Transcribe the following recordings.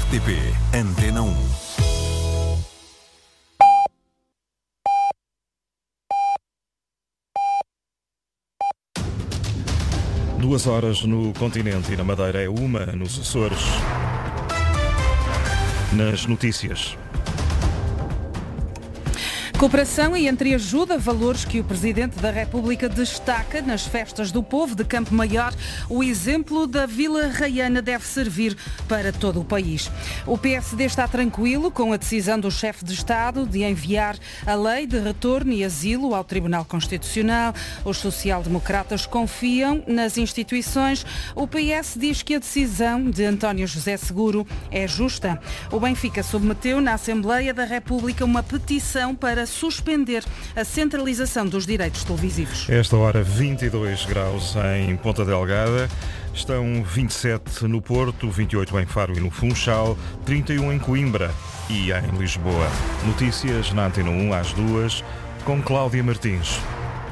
RTP Antena 1. Duas horas no continente e na Madeira é uma nos Açores. Nas notícias. Cooperação e entreajuda, valores que o Presidente da República destaca nas festas do povo de Campo Maior. O exemplo da Vila Raiana deve servir para todo o país. O PSD está tranquilo com a decisão do chefe de Estado de enviar a lei de retorno e asilo ao Tribunal Constitucional. Os social-democratas confiam nas instituições. O PS diz que a decisão de António José Seguro é justa. O Benfica submeteu na Assembleia da República uma petição para suspender a centralização dos direitos televisivos. Esta hora 22 graus em Ponta Delgada, estão 27 no Porto, 28 em Faro e no Funchal, 31 em Coimbra e em Lisboa. Notícias na Antena 1 às 2 com Cláudia Martins.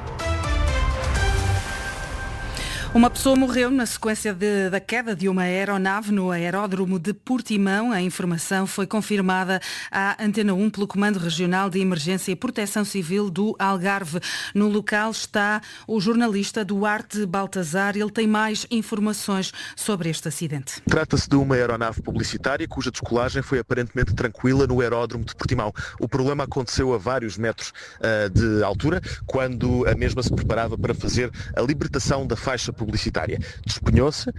Uma pessoa morreu na sequência da queda de uma aeronave no aeródromo de Portimão. A informação foi confirmada à Antena 1 pelo Comando Regional de Emergência e Proteção Civil do Algarve. No local está o jornalista Duarte Baltazar. Ele tem mais informações sobre este acidente. Trata-se de uma aeronave publicitária cuja descolagem foi aparentemente tranquila no aeródromo de Portimão. O problema aconteceu a vários metros de altura, quando a mesma se preparava para fazer a libertação da faixa publicitária. Despenhou-se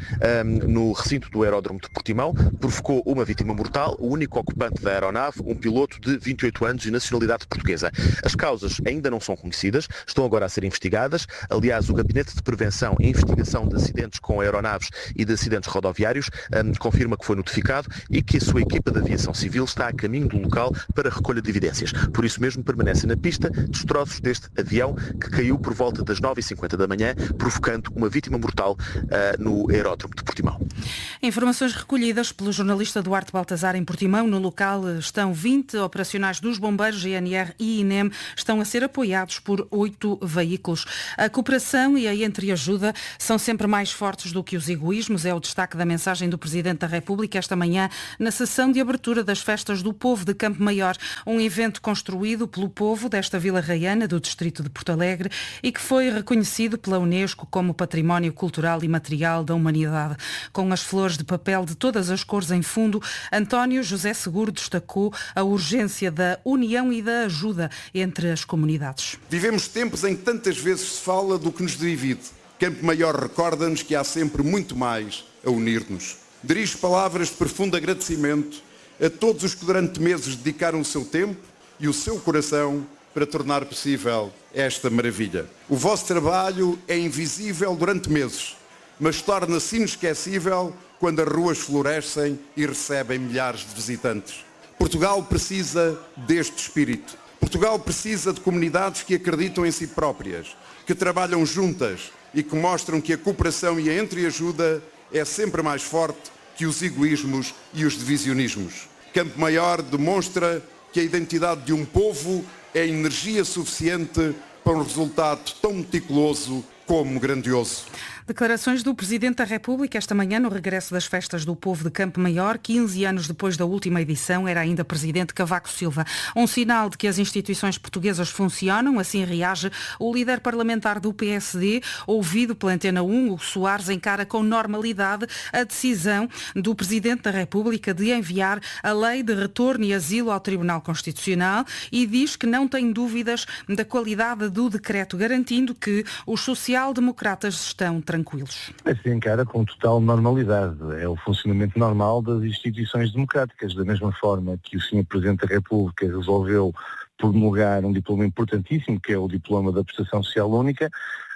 no recinto do aeródromo de Portimão, provocou uma vítima mortal, o único ocupante da aeronave, um piloto de 28 anos e nacionalidade portuguesa. As causas ainda não são conhecidas, estão agora a ser investigadas. Aliás, o Gabinete de Prevenção e Investigação de Acidentes com Aeronaves e de Acidentes Rodoviários confirma que foi notificado e que a sua equipa de aviação civil está a caminho do local para a recolha de evidências. Por isso mesmo permanece na pista destroços deste avião que caiu por volta das 9h50 da manhã, provocando uma vítima mortal no aeródromo de Portimão. Informações recolhidas pelo jornalista Duarte Baltazar em Portimão. No local estão 20 operacionais dos bombeiros, GNR e INEM, estão a ser apoiados por 8 veículos. A cooperação e a entreajuda são sempre mais fortes do que os egoísmos, é o destaque da mensagem do Presidente da República esta manhã na sessão de abertura das festas do povo de Campo Maior, um evento construído pelo povo desta Vila Raiana do distrito de Porto Alegre e que foi reconhecido pela Unesco como património cultural e material da humanidade. Com as flores de papel de todas as cores em fundo, António José Seguro destacou a urgência da união e da ajuda entre as comunidades. Vivemos tempos em que tantas vezes se fala do que nos divide. Campo Maior recorda-nos que há sempre muito mais a unir-nos. Dirijo palavras de profundo agradecimento a todos os que durante meses dedicaram o seu tempo e o seu coração para tornar possível esta maravilha. O vosso trabalho é invisível durante meses, mas torna-se inesquecível quando as ruas florescem e recebem milhares de visitantes. Portugal precisa deste espírito. Portugal precisa de comunidades que acreditam em si próprias, que trabalham juntas e que mostram que a cooperação e a entreajuda é sempre mais forte que os egoísmos e os divisionismos. Campo Maior demonstra que a identidade de um povo é energia suficiente para um resultado tão meticuloso como grandioso. Declarações do Presidente da República esta manhã no regresso das festas do povo de Campo Maior. 15 anos depois da última edição, era ainda Presidente Cavaco Silva. Um sinal de que as instituições portuguesas funcionam, assim reage o líder parlamentar do PSD, ouvido pela Antena 1, Hugo Soares, encara com normalidade a decisão do Presidente da República de enviar a lei de retorno e asilo ao Tribunal Constitucional e diz que não tem dúvidas da qualidade do decreto, garantindo que os social-democratas estão tranquilos. Se encara com total normalidade. É o funcionamento normal das instituições democráticas. Da mesma forma que o Sr. Presidente da República resolveu promulgar um diploma importantíssimo, que é o diploma da prestação social única,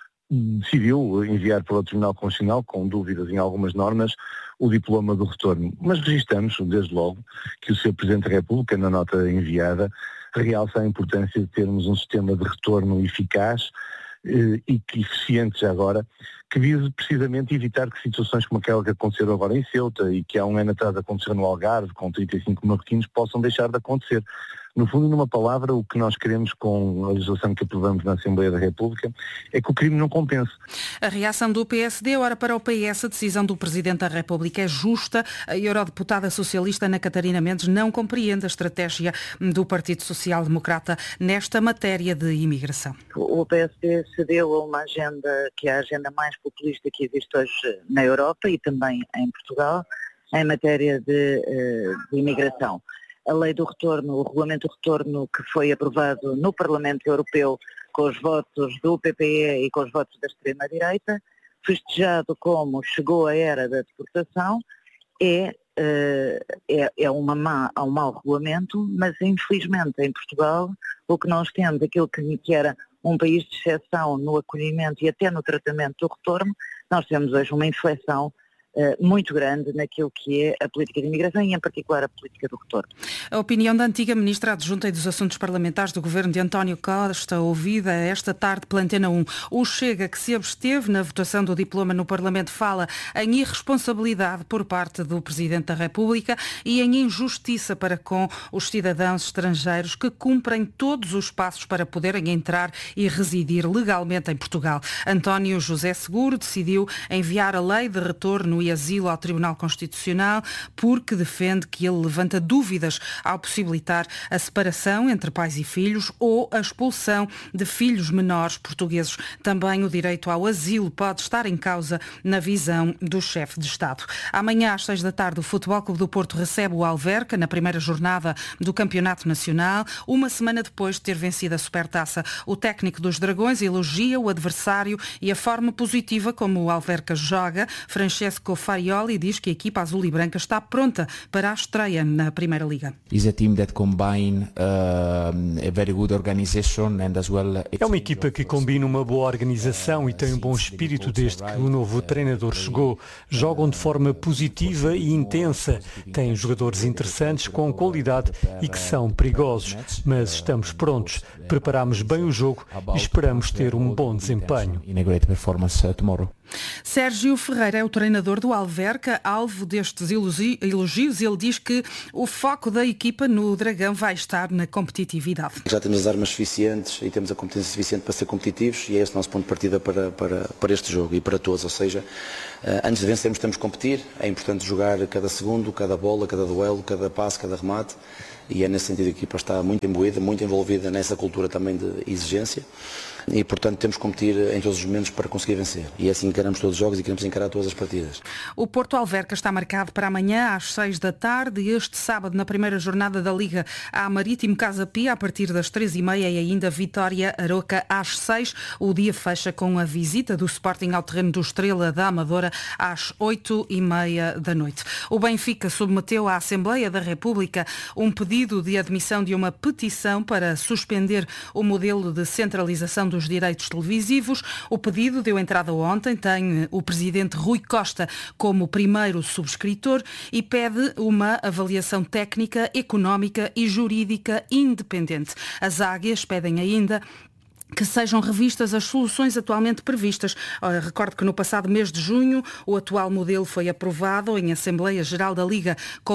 decidiu enviar para o Tribunal Constitucional, com dúvidas em algumas normas, o diploma do retorno. Mas registramos, desde logo, que o Sr. Presidente da República, na nota enviada, realça a importância de termos um sistema de retorno eficaz e que eficiente já agora, que vise precisamente evitar que situações como aquela que aconteceram agora em Ceuta e que há um ano atrás aconteceram no Algarve, com 35 marroquinos, possam deixar de acontecer. No fundo, numa palavra, o que nós queremos com a legislação que aprovamos na Assembleia da República é que o crime não compense. A reação do PSD, ora para o PS, a decisão do Presidente da República é justa. A eurodeputada socialista Ana Catarina Mendes não compreende a estratégia do Partido Social Democrata nesta matéria de imigração. O PSD cedeu a uma agenda que é a agenda mais populista que existe hoje na Europa e também em Portugal, em matéria de imigração. A lei do retorno, o regulamento do retorno que foi aprovado no Parlamento Europeu com os votos do PPE e com os votos da extrema-direita, festejado como chegou a era da deportação, é um mau regulamento, mas infelizmente em Portugal o que nós temos, aquilo que era um país de exceção no acolhimento e até no tratamento do retorno, nós temos hoje uma inflexão muito grande naquilo que é a política de imigração e em particular a política do retorno. A opinião da antiga Ministra Adjunta e dos Assuntos Parlamentares do Governo de António Costa, ouvida esta tarde pela Antena 1. O Chega, que se absteve na votação do diploma no Parlamento, fala em irresponsabilidade por parte do Presidente da República e em injustiça para com os cidadãos estrangeiros que cumprem todos os passos para poderem entrar e residir legalmente em Portugal. António José Seguro decidiu enviar a lei de retorno e asilo ao Tribunal Constitucional porque defende que ele levanta dúvidas ao possibilitar a separação entre pais e filhos ou a expulsão de filhos menores portugueses. Também o direito ao asilo pode estar em causa na visão do chefe de Estado. Amanhã às 6 da tarde o Futebol Clube do Porto recebe o Alverca na primeira jornada do Campeonato Nacional, uma semana depois de ter vencido a Supertaça. O técnico dos Dragões elogia o adversário e a forma positiva como o Alverca joga. Francesco Farioli diz que a equipa azul e branca está pronta para a estreia na Primeira Liga. É uma equipa que combina uma boa organização e tem um bom espírito desde que o novo treinador chegou. Jogam de forma positiva e intensa. Têm jogadores interessantes, com qualidade e que são perigosos. Mas estamos prontos. Preparamos bem o jogo e esperamos ter um bom desempenho. Sérgio Ferreira é o treinador do Alverca, alvo destes elogios. Ele diz que o foco da equipa no Dragão vai estar na competitividade. Já temos as armas suficientes e temos a competência suficiente para ser competitivos e é esse o nosso ponto de partida para este jogo e para todos. Ou seja, antes de vencermos temos que competir, é importante jogar cada segundo, cada bola, cada duelo, cada passe, cada remate. E é nesse sentido que a equipa está muito imbuída, muito envolvida nessa cultura também de exigência e, portanto, temos que competir em todos os momentos para conseguir vencer. E é assim que encaramos todos os jogos e queremos encarar todas as partidas. O Porto Alverca está marcado para amanhã às 6 da tarde e este sábado, na primeira jornada da Liga, há Marítimo Casa Pia a partir das 3h30 e ainda Vitória Aroca às 6. O dia fecha com a visita do Sporting ao terreno do Estrela da Amadora às 8h30 da noite. O Benfica submeteu à Assembleia da República um pedido de admissão de uma petição para suspender o modelo de centralização dos direitos televisivos. O pedido deu entrada ontem, tem o presidente Rui Costa como primeiro subscritor e pede uma avaliação técnica, económica e jurídica independente. As águias pedem ainda que sejam revistas as soluções atualmente previstas. Recordo que no passado mês de junho o atual modelo foi aprovado em Assembleia Geral da Liga com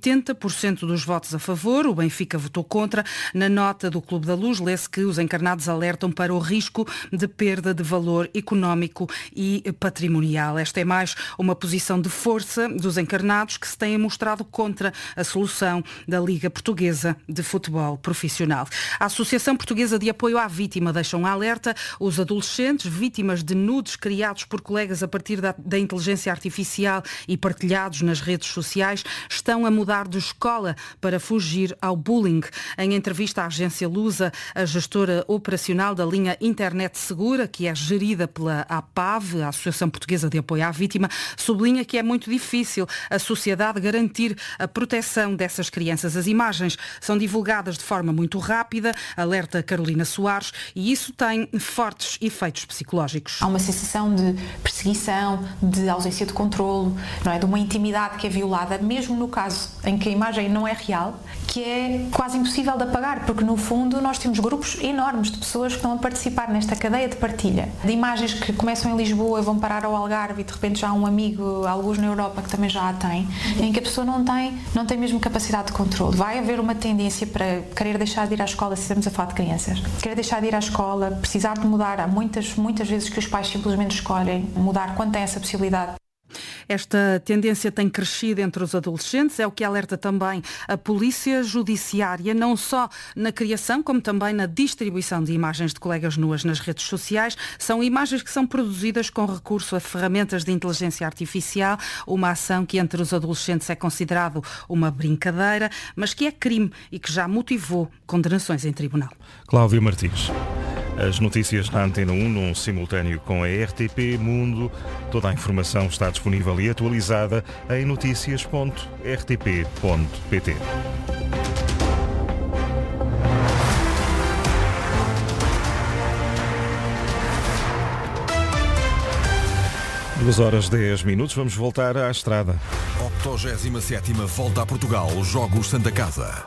80% dos votos a favor. O Benfica votou contra. Na nota do Clube da Luz lê-se que os encarnados alertam para o risco de perda de valor económico e patrimonial. Esta é mais uma posição de força dos encarnados que se têm mostrado contra a solução da Liga Portuguesa de Futebol Profissional. A Associação Portuguesa de Apoio à Vítima deixam um alerta. Os adolescentes vítimas de nudes criados por colegas a partir da inteligência artificial e partilhados nas redes sociais estão a mudar de escola para fugir ao bullying. Em entrevista à agência Lusa, a gestora operacional da linha Internet Segura, que é gerida pela APAV, a Associação Portuguesa de Apoio à Vítima, sublinha que é muito difícil a sociedade garantir a proteção dessas crianças. As imagens são divulgadas de forma muito rápida, alerta Carolina Soares, e e isso tem fortes efeitos psicológicos. Há uma sensação de perseguição, de ausência de controlo, não é? De uma intimidade que é violada, mesmo no caso em que a imagem não é real, que é quase impossível de apagar, porque no fundo nós temos grupos enormes de pessoas que estão a participar nesta cadeia de partilha, de imagens que começam em Lisboa e vão parar ao Algarve e de repente já há um amigo, alguns na Europa, que também já a tem, em que a pessoa não tem mesmo capacidade de controle. Vai haver uma tendência para querer deixar de ir à escola, se estamos a falar de crianças, querer deixar de ir à escola, precisar de mudar. Há muitas vezes que os pais simplesmente escolhem mudar quando têm essa possibilidade. Esta tendência tem crescido entre os adolescentes, é o que alerta também a Polícia Judiciária, não só na criação, como também na distribuição de imagens de colegas nuas nas redes sociais. São imagens que são produzidas com recurso a ferramentas de inteligência artificial, uma ação que entre os adolescentes é considerado uma brincadeira, mas que é crime e que já motivou condenações em tribunal. Cláudio Martins. As notícias na Antena 1, num simultâneo com a RTP Mundo. Toda a informação está disponível e atualizada em noticias.rtp.pt. Duas horas 10 minutos, vamos voltar à estrada. 87ª Volta a Portugal, Jogos Santa Casa.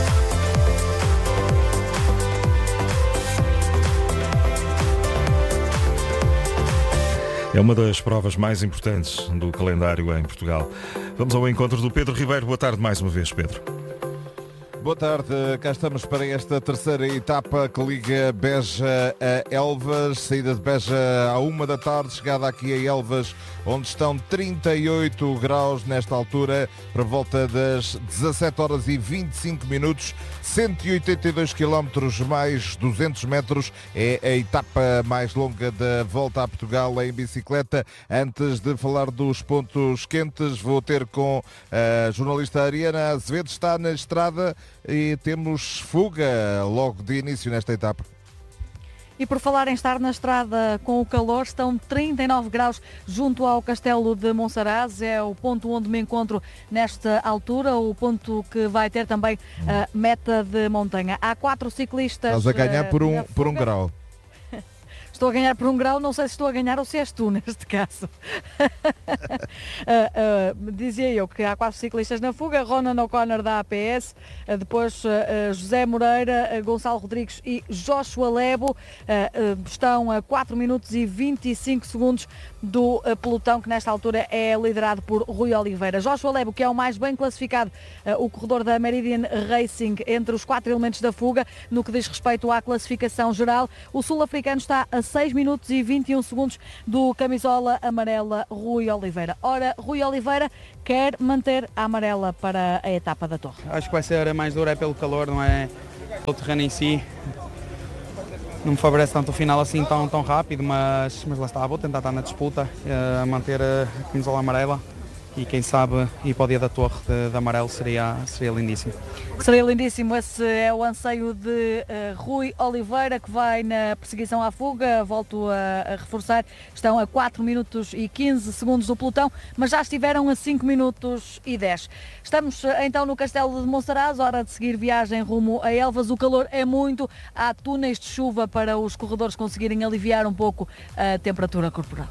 É uma das provas mais importantes do calendário em Portugal. Vamos ao encontro do Pedro Ribeiro. Boa tarde mais uma vez, Pedro. Boa tarde, cá estamos para esta terceira etapa que liga Beja a Elvas, saída de Beja à 1 da tarde, chegada aqui a Elvas, onde estão 38 graus nesta altura, por volta das 17 horas e 25 minutos, 182 km mais 200 metros, é a etapa mais longa da Volta a Portugal em bicicleta. Antes de falar dos pontos quentes, vou ter com a jornalista Ariana Azevedo, está na estrada, e temos fuga logo de início nesta etapa. E por falar em estar na estrada com o calor, estão 39 graus junto ao Castelo de Monsaraz, é o ponto onde me encontro nesta altura, o ponto que vai ter também a meta de montanha. Há 4 ciclistas. Estás a ganhar por um grau. Estou a ganhar por 1 grau, não sei se estou a ganhar ou se és tu neste caso. Dizia eu que há 4 ciclistas na fuga, Ronan O'Connor da APS, depois José Moreira, Gonçalo Rodrigues e Joshua Lebo, estão a 4 minutos e 25 segundos do pelotão, que nesta altura é liderado por Rui Oliveira. Joshua Lebo, que é o mais bem classificado, o corredor da Meridian Racing, entre os 4 elementos da fuga, no que diz respeito à classificação geral. O sul-africano está a 6 minutos e 21 segundos do camisola amarela Rui Oliveira. Ora, Rui Oliveira quer manter a amarela para a etapa da Torre. Acho que vai ser a mais dura, é pelo calor, não é o terreno em si. Não me favorece tanto o final assim tão rápido, mas lá está, vou tentar estar na disputa, manter a camisola amarela. E quem sabe ir para o dia da Torre de amarelo seria lindíssimo. Seria lindíssimo, esse é o anseio de Rui Oliveira, que vai na perseguição à fuga. Volto a reforçar, estão a 4 minutos e 15 segundos do pelotão, mas já estiveram a 5 minutos e 10. Estamos então no Castelo de Monsaraz, hora de seguir viagem rumo a Elvas. O calor é muito, há túneis de chuva para os corredores conseguirem aliviar um pouco a temperatura corporal.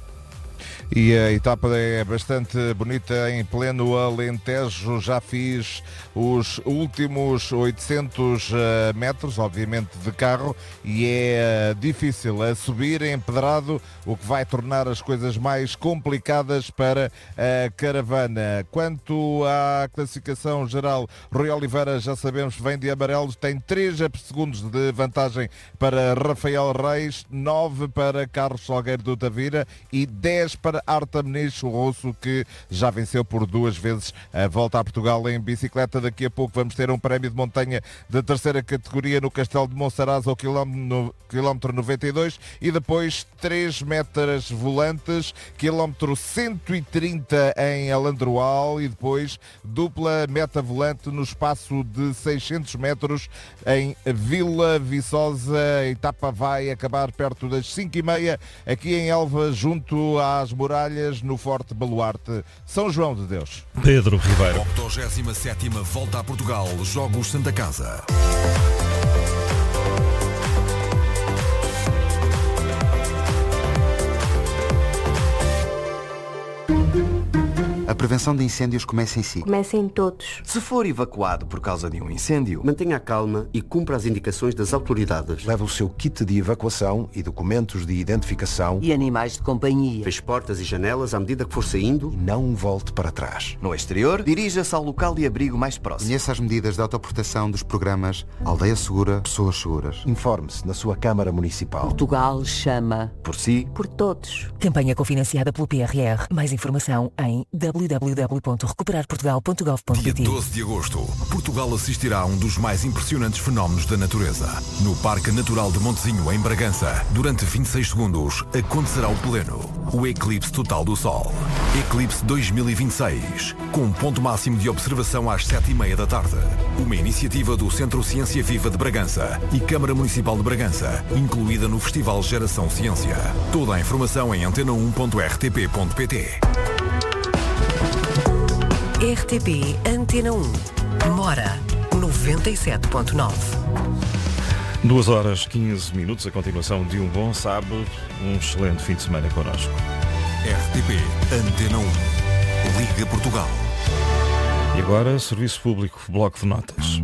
E a etapa é bastante bonita, em pleno Alentejo. Já fiz os últimos 800 metros, obviamente de carro, e é difícil a subir, empedrado, o que vai tornar as coisas mais complicadas para a caravana. Quanto à classificação geral, Rui Oliveira, já sabemos, vem de amarelo, tem 3 segundos de vantagem para Rafael Reis, 9 para Carlos Salgueiro do Tavira e 10 para Arta Meniz, o russo, que já venceu por 2 vezes a Volta a Portugal em bicicleta. Daqui a pouco vamos ter um prémio de montanha de terceira categoria no Castelo de Monsaraz ao quilómetro 92 e depois 3 metas volantes, quilómetro 130 em Alandroal e depois dupla meta volante no espaço de 600 metros em Vila Viçosa. A etapa vai acabar perto das 5h30 aqui em Elvas, junto às muralhas no Forte Baluarte São João de Deus. Pedro Ribeiro. 87ª Volta a Portugal, Jogos Santa Casa. prevenção de incêndios começa em si. Começa em todos. Se for evacuado por causa de um incêndio, mantenha a calma e cumpra as indicações das autoridades. Leve o seu kit de evacuação e documentos de identificação. E animais de companhia. Feche portas e janelas à medida que for saindo. E não volte para trás. No exterior, dirija-se ao local de abrigo mais próximo. Conheça as medidas de autoproteção dos programas Aldeia Segura, Pessoas Seguras. Informe-se na sua Câmara Municipal. Portugal chama. Por si. Por todos. Campanha cofinanciada pelo PRR. Mais informação em www.recuperarportugal.gov.pt. Dia 12 de agosto, Portugal assistirá a um dos mais impressionantes fenómenos da natureza. No Parque Natural de Montezinho, em Bragança, durante 26 segundos, acontecerá o pleno, o eclipse total do Sol. Eclipse 2026, com um ponto máximo de observação às 7h30 da tarde. Uma iniciativa do Centro Ciência Viva de Bragança e Câmara Municipal de Bragança, incluída no Festival Geração Ciência. Toda a informação em antena1.rtp.pt. RTP Antena 1. Mora 97.9. 2h15, a continuação de um bom sábado, um excelente fim de semana connosco. RTP Antena 1. Liga Portugal. E agora, Serviço Público, Bloco de Notas.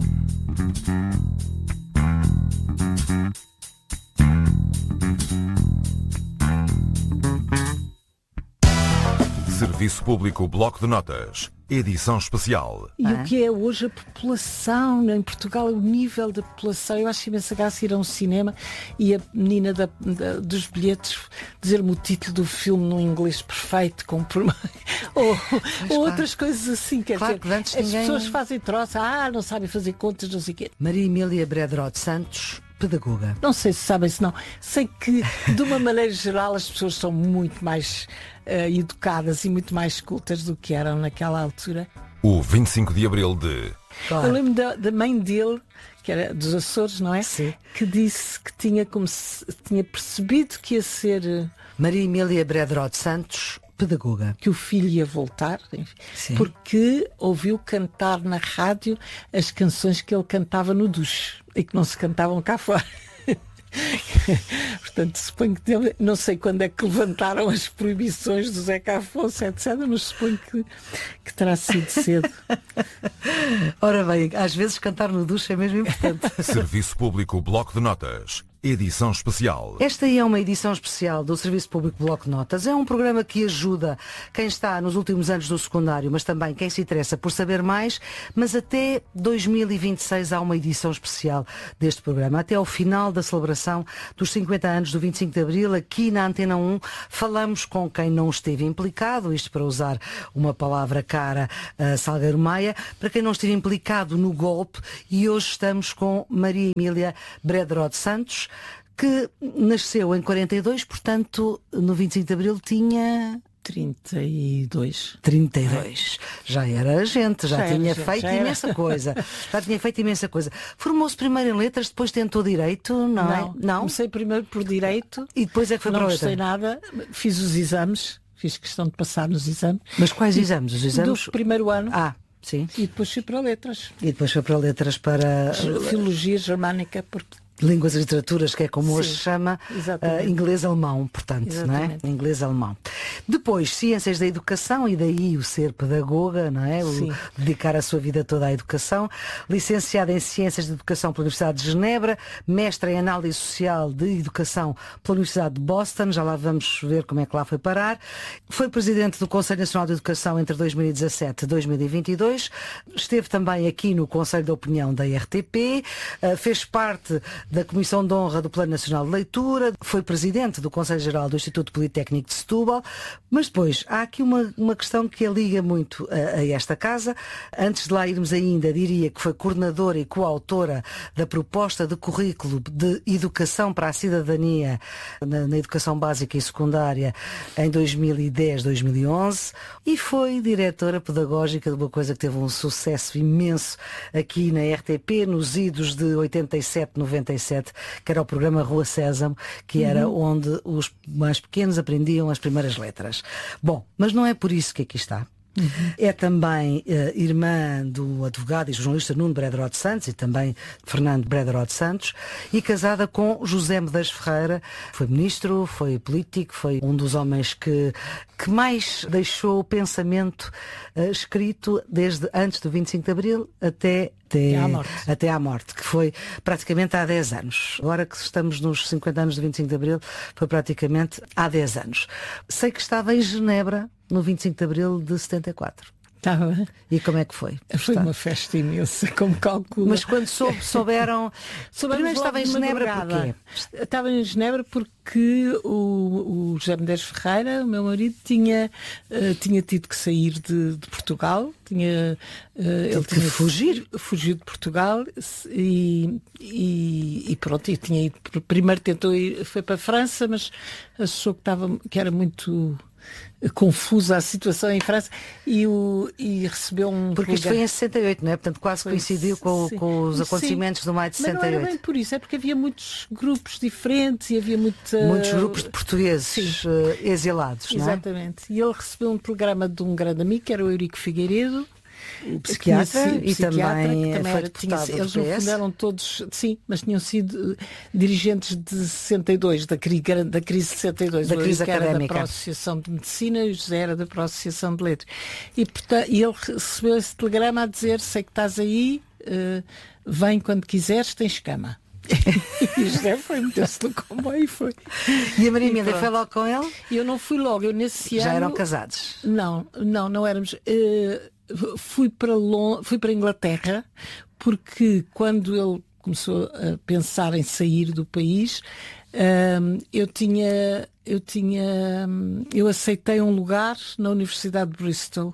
Serviço Público, Bloco de Notas. Edição especial. E o que é hoje a população em Portugal, o nível da população? Eu acho imensa graça ir a um cinema e a menina dos bilhetes dizer-me o título do filme num inglês perfeito, com ou outras coisas assim. Quer dizer, as pessoas fazem troça, não sabem fazer contas, não sei o quê. Maria Emília Bredrod Santos, pedagoga. Não sei se sabem, se não. Sei que, de uma maneira geral, as pessoas são muito mais educadas e muito mais cultas do que eram naquela altura. O 25 de Abril de... Claro. Eu lembro da mãe dele, que era dos Açores, não é? Sim. Que disse que tinha percebido que ia ser... Maria Emília Bredrod Santos, pedagoga. Que o filho ia voltar, Sim. Porque ouviu cantar na rádio as canções que ele cantava no duche e que não se cantavam cá fora. Portanto, suponho que não sei quando é que levantaram as proibições do Zeca Afonso, etc., mas suponho que terá sido cedo. Ora bem, às vezes cantar no duche é mesmo importante. Serviço Público, Bloco de Notas. Edição especial. Esta é uma edição especial do Serviço Público Bloco de Notas. É um programa que ajuda quem está nos últimos anos do secundário, mas também quem se interessa por saber mais. Mas até 2026 há uma edição especial deste programa. Até ao final da celebração dos 50 anos do 25 de Abril, aqui na Antena 1, falamos com quem não esteve implicado, isto para usar uma palavra cara a Salgueiro Maia, para quem não esteve implicado no golpe, e hoje estamos com Maria Emília Bredrod Santos, que nasceu em 42, portanto, no 25 de Abril tinha... 32. Já era gente, já tinha feito imensa coisa. Formou-se primeiro em letras, depois tentou direito, não? Comecei primeiro por direito. E depois é que foi para a letra? Não gostei nada, fiz os exames, fiz questão de passar nos exames. Mas quais exames? Os exames? Do primeiro ano. Sim. E depois fui para letras. Para... Filologia germânica, porque... Línguas e literaturas, que é como hoje se chama, inglês-alemão, portanto, exatamente. Não é? Inglês-alemão. Depois, ciências da educação, e daí o ser pedagoga, não é? O dedicar a sua vida toda à educação. Licenciada em Ciências de Educação pela Universidade de Genebra, mestra em Análise Social de Educação pela Universidade de Boston, já lá vamos ver como é que lá foi parar. Foi presidente do Conselho Nacional de Educação entre 2017 e 2022. Esteve também aqui no Conselho de Opinião da RTP, fez parte da Comissão de Honra do Plano Nacional de Leitura, foi presidente do Conselho Geral do Instituto Politécnico de Setúbal, mas depois há aqui uma questão que a liga muito a esta casa. Antes de lá irmos ainda, diria que foi coordenadora e coautora da proposta de currículo de educação para a cidadania na educação básica e secundária em 2010, 2011, e foi diretora pedagógica de uma coisa que teve um sucesso imenso aqui na RTP, nos idos de 87, 97, que era o programa Rua Sésamo, que era onde os mais pequenos aprendiam as primeiras letras. Bom, mas não é por isso que aqui está. É também irmã do advogado e jornalista Nuno Brederode Santos e também Fernando Brederode Santos, e casada com José Medeiros Ferreira. Foi ministro, foi político, foi um dos homens que mais deixou o pensamento escrito desde antes do 25 de Abril até à morte, que foi praticamente há 10 anos. Agora que estamos nos 50 anos do 25 de Abril, foi praticamente há 10 anos. Sei que estava em Genebra no 25 de Abril de 74. Estava. E como é que foi? Foi uma festa imensa, como calculo. Mas quando souberam... Primeiro estava em Genebra porquê? Estava em Genebra porque o José Medeiros Ferreira, o meu marido, tinha tido que sair de Portugal. Ele tinha fugido de Portugal e pronto, e tinha ido. Primeiro tentou ir, foi para a França, mas achou que era muito confusa a situação em França e recebeu um... Porque isto foi em 68, não é? Portanto, quase coincidiu com os acontecimentos do maio de 68. Mas não era bem por isso, é porque havia muitos grupos diferentes e havia muitos grupos de portugueses exilados, não é? Exatamente. E ele recebeu um programa de um grande amigo, que era o Eurico Figueiredo, psiquiatra, e também foi deputado eles no fundo eram todos, sim, mas tinham sido dirigentes de 62, da crise de 62, da crise académica. Era da Pró-Associação de Medicina e o José era da Pró-Associação de Letras. E, portanto, ele recebeu esse telegrama a dizer: sei que estás aí, vem quando quiseres, tens cama. E o José meteu-se no comboio e foi. E a Maria Emília foi logo com ele? Eu não fui logo, eu nesse ano... Já eram casados? Não éramos... Fui para a Inglaterra, porque quando ele começou a pensar em sair do país, eu aceitei um lugar na Universidade de Bristol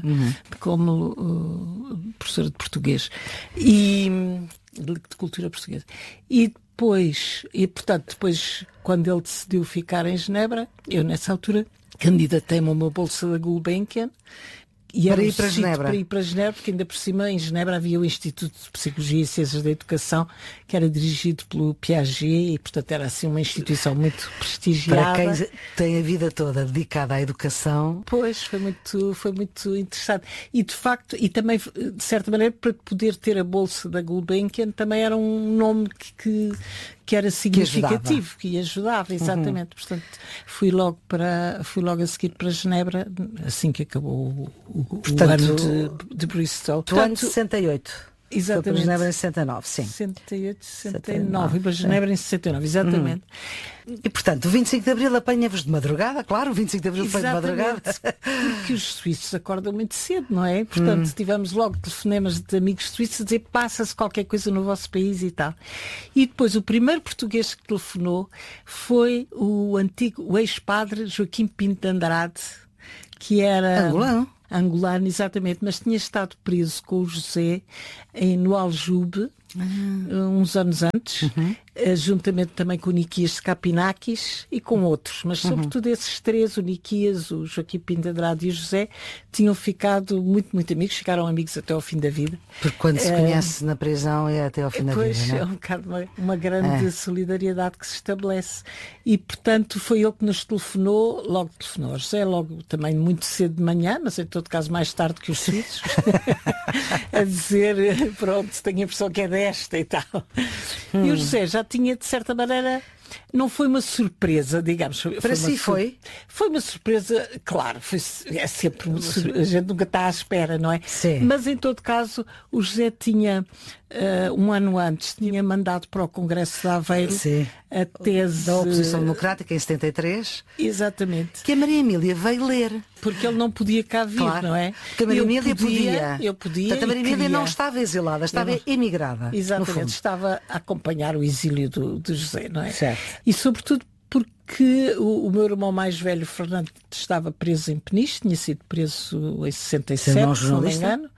como professora de português e de cultura portuguesa. E portanto, quando ele decidiu ficar em Genebra, eu nessa altura candidatei-me a uma bolsa da Gulbenkian. E para ir para Genebra. Para ir para Genebra, porque ainda por cima em Genebra havia o Instituto de Psicologia e Ciências da Educação, que era dirigido pelo Piaget e, portanto, era assim uma instituição muito prestigiada. Para quem tem a vida toda dedicada à educação. Pois, foi muito interessante. E, de facto, e também, de certa maneira, para poder ter a bolsa da Gulbenkian, também era um nome que era significativo, que ajudava, exatamente. Portanto, fui logo a seguir para Genebra, assim que acabou o ano de Bristol. O ano de 68. Exatamente. Foi para Genebra em 69, sim. 68, 69. E para Genebra em 69, exatamente. E, portanto, o 25 de Abril apanha-vos de madrugada, claro, o 25 de Abril foi de madrugada. Porque os suíços acordam muito cedo, não é? Portanto, tivemos logo telefonemas de amigos suíços a dizer: passa-se qualquer coisa no vosso país e tal. E depois o primeiro português que telefonou foi o ex-padre Joaquim Pinto de Andrade, que era... Angolano, exatamente, mas tinha estado preso com o José no Aljube uns anos antes, juntamente também com o Niquias de Capinakis e com outros, mas sobretudo esses três, o Niquias, o Joaquim Pinto de Andrade e o José, tinham ficado muito, muito amigos, ficaram amigos até ao fim da vida. Porque quando se conhece na prisão é até ao fim da vida, não é? É um bocado uma grande solidariedade que se estabelece. E, portanto, foi ele que nos telefonou ao José, logo também muito cedo de manhã, mas em todo caso mais tarde que os suíços, a dizer, pronto, tenho a impressão que é desta e tal. E o José já tinha, de certa maneira, não foi uma surpresa, digamos. Para si foi? Foi uma surpresa, claro, é sempre a gente nunca está à espera, não é? Sim. Mas em todo caso, o José tinha, um ano antes, tinha mandado para o Congresso de Aveiro a tese da oposição democrática em 73. Exatamente. Que a Maria Emília veio ler. Porque ele não podia cá vir, claro, não é? Porque a Maria Emília podia. Eu podia. Portanto, a Maria Emília não estava exilada, estava emigrada. Exatamente, estava a acompanhar o exílio do José, não é? Certo. E sobretudo porque o meu irmão mais velho, Fernando, estava preso em Peniche, tinha sido preso em 67, se não me engano.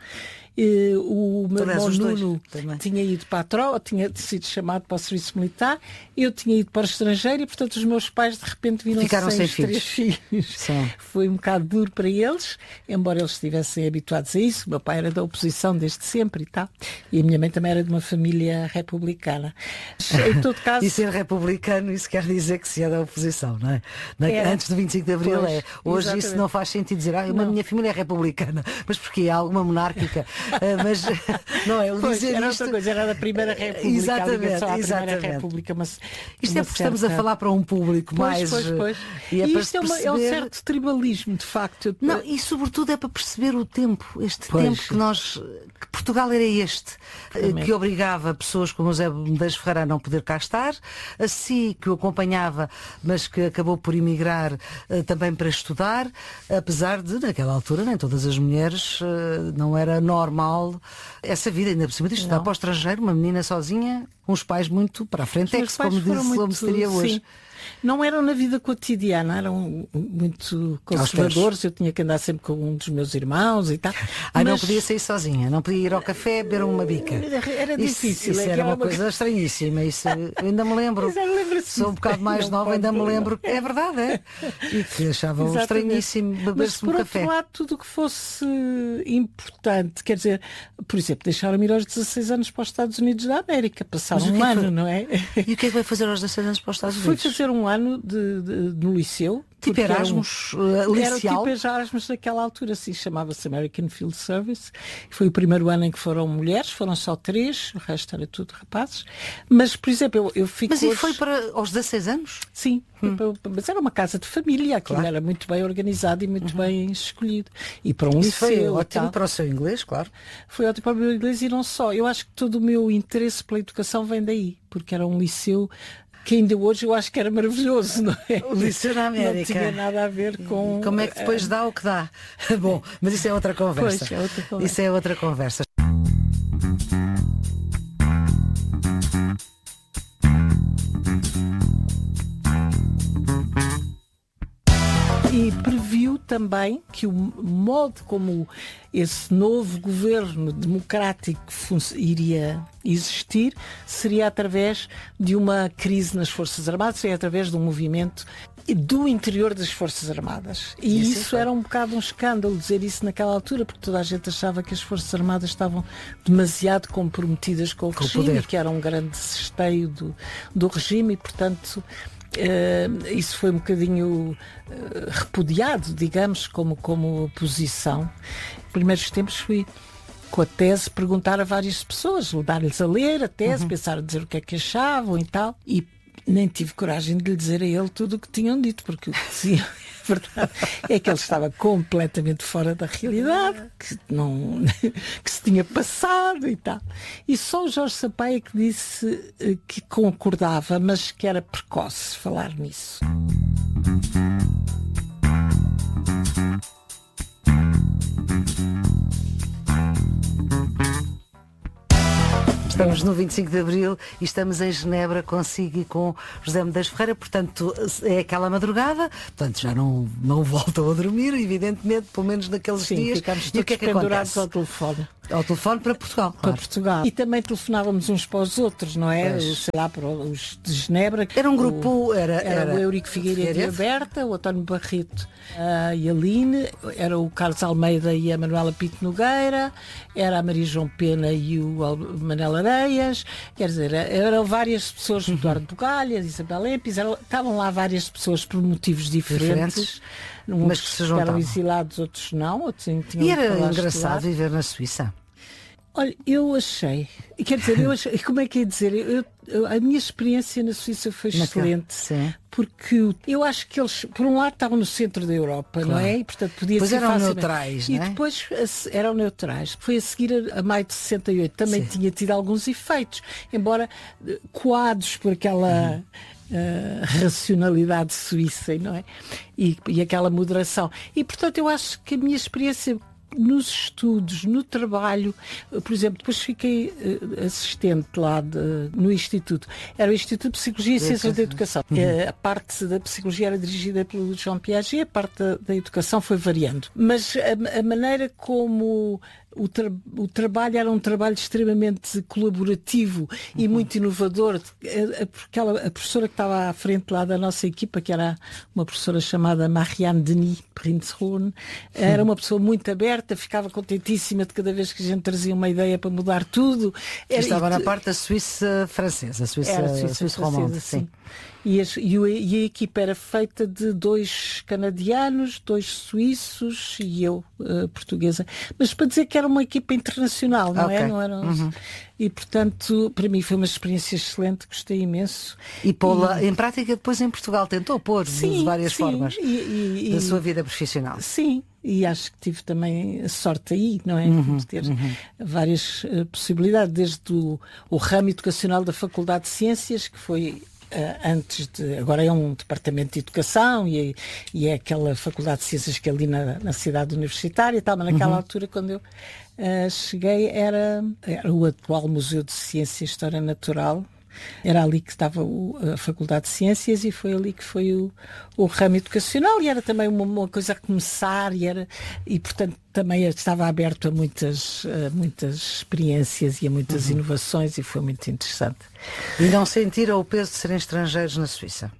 O meu irmão Nuno tinha ido para a tropa, tinha sido chamado para o serviço militar, eu tinha ido para o estrangeiro e, portanto, os meus pais de repente ficaram sem três filhos. Foi um bocado duro para eles, embora eles estivessem habituados a isso. O meu pai era da oposição desde sempre e tal. E a minha mãe também era de uma família republicana. Em todo caso... E ser republicano, isso quer dizer que se é da oposição, não é? Antes do 25 de Abril pois, Hoje exatamente. Isso não faz sentido dizer, minha família é republicana. Mas porque há alguma monárquica? Mas não é? Era outra coisa, era da Primeira República. Exatamente. República, mas isto é porque estamos a falar para um público mais... Pois. E isto é um certo tribalismo, de facto. Não, e sobretudo é para perceber o tempo, tempo que Portugal era este, que obrigava pessoas como o José Medeiros Ferreira a não poder cá estar, assim que o acompanhava, mas que acabou por emigrar também para estudar, apesar de, naquela altura, nem todas as mulheres não era normal essa vida, ainda por cima de estudar para o estrangeiro, uma menina sozinha, uns pais muito para a frente, como se diria hoje. Sim. Não eram na vida cotidiana, eram muito conservadores. Eu tinha que andar sempre com um dos meus irmãos e tal. Não podia sair sozinha, não podia ir ao café beber uma bica. Era difícil. Isso era uma coisa estranhíssima. Isso, eu ainda me lembro. Sou um bocado mais nova, ainda me lembro. É verdade, é? E que achavam estranhíssimo beber-se um café. Mas, por outro lado, tudo o que fosse importante, quer dizer, por exemplo, deixaram-me ir aos 16 anos para os Estados Unidos da América. Passaram um ano, não é? E o que é que vai fazer aos 16 anos para os Estados Unidos? Fui fazer um ano no liceu. Tipo Erasmus, era tipo Erasmus naquela altura, assim, chamava-se American Field Service. Foi o primeiro ano em que foram mulheres, foram só 3, o resto era tudo rapazes. Mas, por exemplo, eu fico... Mas foi para aos 16 anos? Sim, mas era uma casa de família, aquilo era muito bem organizado e muito bem escolhido. E para um liceu... Foi ótimo para o seu inglês, claro. Foi ótimo para o meu inglês e não só. Eu acho que todo o meu interesse pela educação vem daí, porque era um liceu que ainda hoje eu acho que era maravilhoso, não é? O liceu na América. Não tinha nada a ver com... Como é que depois dá o que dá? Bom, mas isso é outra conversa. Pois, é outra conversa. Isso é outra conversa. E previu também que o modo como esse novo governo democrático iria existir seria através de uma crise nas Forças Armadas, seria através de um movimento do interior das Forças Armadas. E isso era um bocado um escândalo dizer isso naquela altura, porque toda a gente achava que as Forças Armadas estavam demasiado comprometidas com o regime, que era um grande esteio do regime e, portanto... isso foi um bocadinho repudiado, digamos, como posição. Nos primeiros tempos fui com a tese perguntar a várias pessoas, dar-lhes a ler a tese, pensar a dizer o que é que achavam e tal, e nem tive coragem de lhe dizer a ele tudo o que tinham dito, porque o que diziam, a verdade é que ele estava completamente fora da realidade, que se tinha passado e tal. E só o Jorge Sampaio que disse que concordava, mas que era precoce falar nisso. Estamos no 25 de Abril e estamos em Genebra consigo e com José Medeiros Ferreira, portanto é aquela madrugada, portanto já não voltam a dormir, evidentemente, pelo menos naqueles dias. Ficámos e o que é que pendurados ao telefone. Ao telefone para Portugal. Para Portugal. E também telefonávamos uns para os outros, não é? Sei lá, para os de Genebra. Era um grupo, era o Eurico Figueiredo e a Berta, o António Barreto e a Aline, era o Carlos Almeida e a Manuela Pinto Nogueira, era a Maria João Pena e o Manel Areias, quer dizer, eram várias pessoas, o Eduardo Bugalha, Isabel Lempis, estavam lá várias pessoas por motivos diferentes. Mas que se juntavam. Eram exilados, outros não. Outros e era engraçado viver na Suíça. Olha, eu achei, como é que é dizer, a minha experiência na Suíça foi excelente, porque eu acho que eles, por um lado, estavam no centro da Europa, não é? E, portanto, podia ser eram facilmente. neutrais, e não é? depois eram neutrais. Foi a seguir a maio de 68, também tinha tido alguns efeitos, embora coados por aquela... racionalidade suíça, não é? E aquela moderação. E, portanto, eu acho que a minha experiência nos estudos, no trabalho, por exemplo, depois fiquei assistente lá no Instituto. Era o Instituto de Psicologia e Ciências da Educação. A parte da psicologia era dirigida pelo Jean Piaget, a parte da educação foi variando. Mas a maneira como o trabalho era um trabalho extremamente colaborativo e muito inovador, porque a professora que estava à frente lá da nossa equipa, que era uma professora chamada Marianne Denis Prinzhorn, era uma pessoa muito aberta, ficava contentíssima de cada vez que a gente trazia uma ideia para mudar tudo. Estava na parte da Suíça francesa, a Suíça romana, sim. E a equipa era feita de 2 canadianos, 2 suíços e eu, portuguesa. Mas para dizer que era uma equipa internacional, não é? Não era... E, portanto, para mim foi uma experiência excelente, gostei imenso. E pô-la em prática depois em Portugal, tentou pôr de várias formas da sua vida profissional. Sim, e acho que tive também sorte aí, não é? De ter várias possibilidades, desde o ramo educacional da Faculdade de Ciências, que foi... agora é um departamento de educação e é aquela faculdade de ciências que é ali na cidade universitária e tal, mas naquela altura quando eu cheguei era o atual Museu de Ciência e História Natural, era ali que estava a Faculdade de Ciências e foi ali que foi o ramo educacional e era também uma coisa a começar e portanto também estava aberto a muitas experiências e a muitas inovações e foi muito interessante. E não sentiram o peso de serem estrangeiros na Suíça?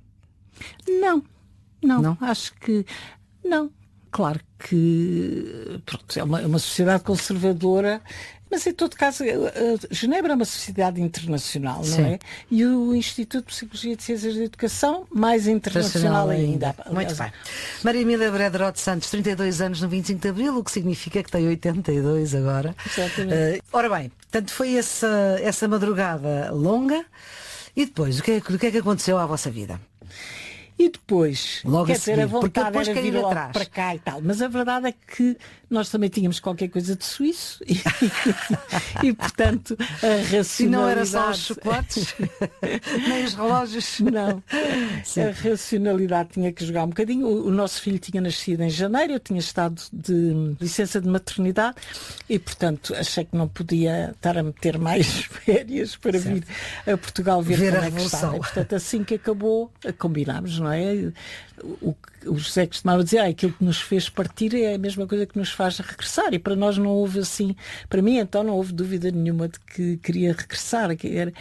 Não? Acho que não. Claro que é uma sociedade conservadora, mas em todo caso Genebra é uma sociedade internacional, não é? E o Instituto de Psicologia de Ciências da Educação mais internacional ainda. Muito bem. Maria Emília Brederot Santos, 32 anos no 25 de Abril, o que significa que tem 82 agora. Exatamente. Ora bem, portanto foi essa madrugada longa e depois, o que é que aconteceu à vossa vida? E depois, logo quer dizer, a vontade depois era vir logo para cá e tal. Mas a verdade é que nós também tínhamos qualquer coisa de suíço e portanto, a racionalidade... E não era só os chocolates, nem os relógios. Não. A racionalidade tinha que jogar um bocadinho. O nosso filho tinha nascido em janeiro, eu tinha estado de licença de maternidade e, portanto, achei que não podia estar a meter mais férias para vir a Portugal ver como a é que estava. E, portanto, assim que acabou, combinámos, não é? O José costumava dizer, aquilo que nos fez partir é a mesma coisa que nos faz regressar, e para nós não houve assim, para mim então não houve dúvida nenhuma de que queria regressar,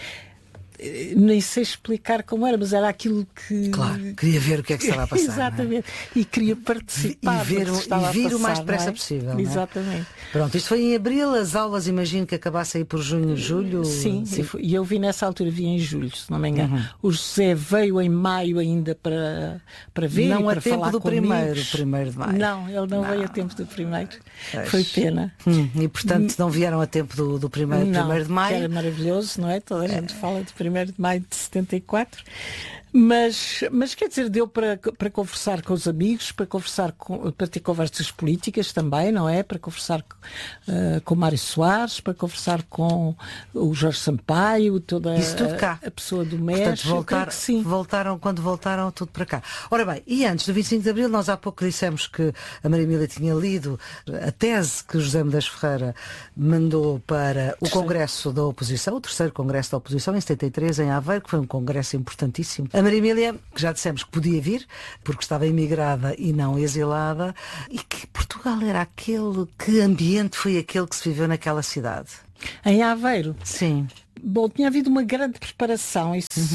nem sei explicar como era, mas era aquilo que... Claro, queria ver o que é que estava a passar. Exatamente, e queria participar e vir o mais depressa possível. Não é? Exatamente. Pronto, isto foi em Abril, as aulas imagino que acabassem aí por junho, julho. Sim. E eu vi nessa altura, vi em julho, se não me engano. O José veio em maio ainda para ver não e para tempo falar do primeiro de maio. Não, ele não veio a tempo do primeiro. Foi pena. E portanto não vieram a tempo do primeiro de maio. Era maravilhoso, não é? Toda a gente fala de 1º de maio de 74. Mas quer dizer, deu para conversar com os amigos, para ter conversas políticas também, não é? Para conversar com o Mário Soares, para conversar com o Jorge Sampaio, toda a pessoa do MES. Portanto, quando voltaram, tudo para cá. Ora bem, e antes do 25 de Abril, nós há pouco dissemos que a Maria Emília tinha lido a tese que o José Medeiros Ferreira mandou para o Congresso da Oposição, o 3º Congresso da Oposição, em 73, em Aveiro, que foi um congresso importantíssimo. A Maria Emília, que já dissemos que podia vir, porque estava imigrada e não exilada, e que Portugal era que ambiente foi aquele que se viveu naquela cidade? Em Aveiro? Sim. Bom, tinha havido uma grande preparação.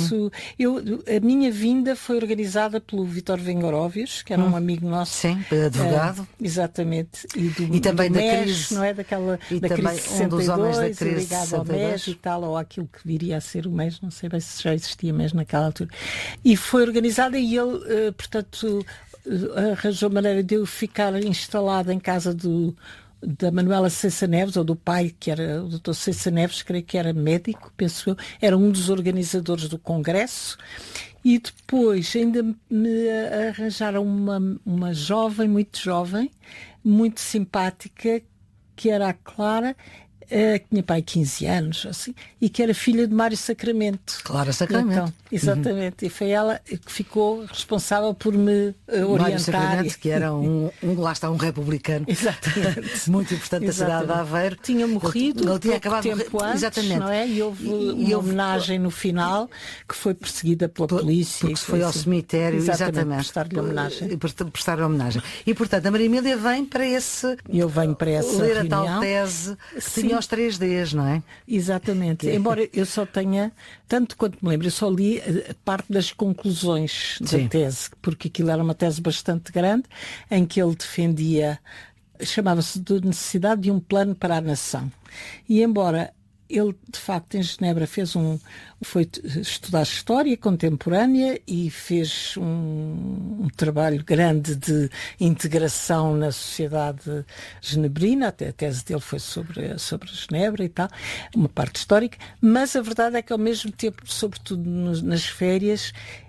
A minha vinda foi organizada pelo Vítor Vengoróvios, que era um amigo nosso. Sim, advogado. Exatamente. E também do da MES, crise. Não é? Da crise 62, dos homens da crise ligado ao MES e tal, ou aquilo que viria a ser o MES, não sei bem se já existia MES naquela altura. E foi organizada e ele, portanto, arranjou maneira de eu ficar instalada em casa da Manuela Cessa Neves, ou do pai, que era o Dr. Cessa Neves, creio que era médico, penso eu, era um dos organizadores do Congresso, e depois ainda me arranjaram uma jovem, muito simpática, que era a Clara, que tinha pai 15 anos, assim, e que era filha de Mário Sacramento. Clara Sacramento. Então, exatamente. E foi ela que ficou responsável por me orientar. Mário Sacramento, que era lá está um republicano. Exatamente. Muito importante da cidade de Aveiro. Tinha morrido ele tinha acabado tempo antes, exatamente. não é? E houve uma homenagem no final, que foi perseguida pela polícia. Porque foi ao cemitério, exatamente. Prestar-lhe homenagem. Prestar homenagem. E, portanto, a Maria Emília vem para esse... Eu venho para essa ler reunião. A tal tese que tinha os 3Ds, não é? Exatamente. Embora eu só tenha, tanto quanto me lembro, eu só li a parte das conclusões da tese, porque aquilo era uma tese bastante grande, em que ele defendia, chamava-se de necessidade de um plano para a nação. E embora ele, de facto, em Genebra foi estudar História Contemporânea e fez um trabalho grande de integração na sociedade genebrina, até a tese dele foi sobre Genebra e tal, uma parte histórica, mas a verdade é que ao mesmo tempo, sobretudo nas férias,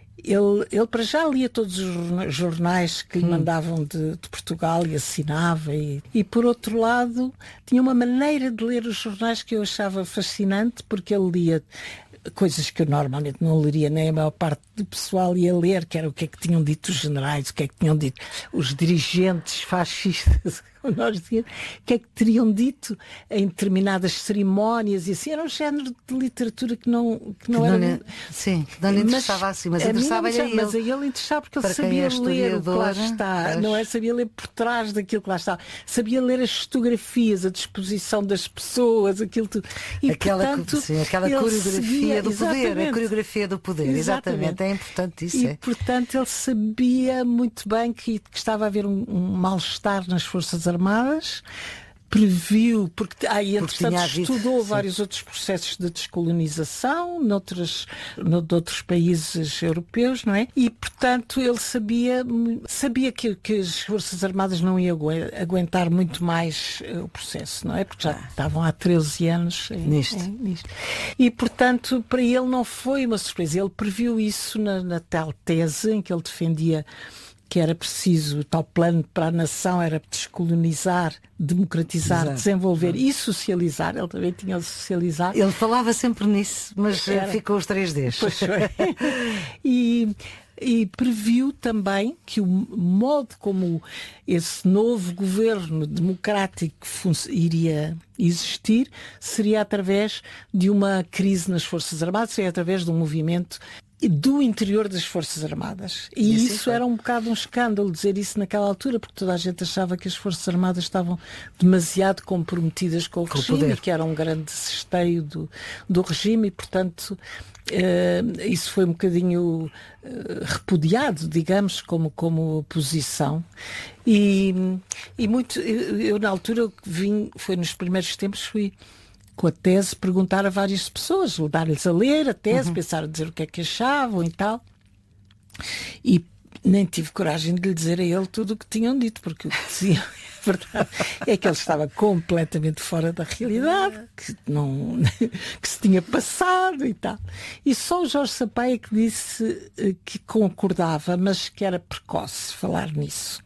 ele para já lia todos os jornais que lhe mandavam de Portugal e assinava e por outro lado tinha uma maneira de ler os jornais que eu achava fascinante, porque ele lia coisas que eu normalmente não leria, nem a maior parte do pessoal ia ler, que era o que é que tinham dito os generais, o que é que tinham dito os dirigentes fascistas, nós dizíamos, o que é que teriam dito em determinadas cerimónias e assim, era um género de literatura que não era... Sim, não lhe interessava assim, mas interessava-lhe a ele. Mas a ele interessava porque ele sabia ler o que lá está, não é? Sabia ler por trás daquilo que lá está, sabia ler as fotografias, a disposição das pessoas, aquilo tudo. E, aquela coreografia do poder, a coreografia do poder, exatamente, é importante isso. E, portanto, ele sabia muito bem que estava a haver um mal-estar nas Forças Armadas, previu, porque entretanto estudou vários outros processos de descolonização noutros países europeus, não é? E, portanto, ele sabia que as Forças Armadas não iam aguentar muito mais o processo, não é? Porque já estavam há 13 anos nisto. E, portanto, para ele não foi uma surpresa. Ele previu isso na tal tese em que ele defendia que era preciso, o tal plano para a nação era descolonizar, democratizar, desenvolver e socializar. Ele também tinha de socializar. Ele falava sempre nisso, mas ficou os 3Ds. Pois foi. E previu também que o modo como esse novo governo democrático iria existir seria através de uma crise nas Forças Armadas, seria através de um movimento do interior das Forças Armadas. E isso era um bocado um escândalo dizer isso naquela altura, porque toda a gente achava que as Forças Armadas estavam demasiado comprometidas com o regime, que era um grande esteio do regime e, portanto, isso foi um bocadinho repudiado, digamos, como posição. E muito, eu na altura foi nos primeiros tempos, fui com a tese perguntar a várias pessoas, dar-lhes a ler a tese, pensar a dizer o que é que achavam e tal. E nem tive coragem de lhe dizer a ele tudo o que tinham dito, porque o que diziam, é verdade, é que ele estava completamente fora da realidade, que se tinha passado e tal. E só o Jorge Sampaio que disse que concordava, mas que era precoce falar nisso.